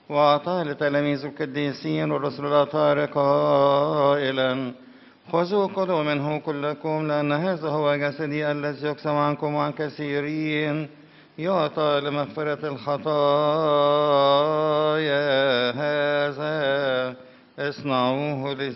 وأعطاه لتلاميذ القديسين والرسل الأطهار قائلا: خذوا كلوا منه كلكم، لأن هذا هو جسدي الذي يقسم عنكم وعن كثيرين، يعطى لمغفرة الخطايا. هذا اصنعوه